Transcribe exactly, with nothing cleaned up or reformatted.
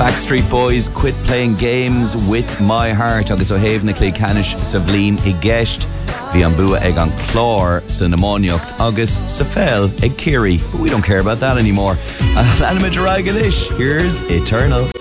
Backstreet Boys, Quit Playing Games With My Heart agus ó héamh na clé canis sa bhlín i gceist. Bhí an bua ag an chlár sa namóniocht agus sa fel ag Kiri. But we don't care about that anymore. Uh, Animate Here's Eternal.